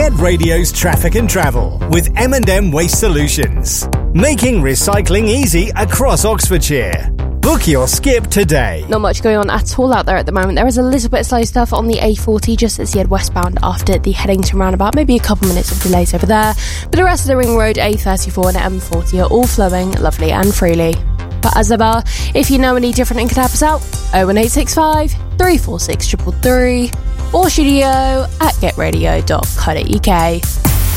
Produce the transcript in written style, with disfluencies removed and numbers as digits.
Get Radio's Traffic and Travel with M&M Waste Solutions. Making recycling easy across Oxfordshire. Book your skip today. Not much going on at all out there at the moment. There is a little bit of slow stuff on the A40 just as you head westbound after the Headington roundabout. Maybe a couple minutes of delays over there. But the rest of the Ring Road, A34 and M40 are all flowing lovely and freely. But as ever, if you know any different and could help us out, 01865 346 333 or studio@getradio.co.uk.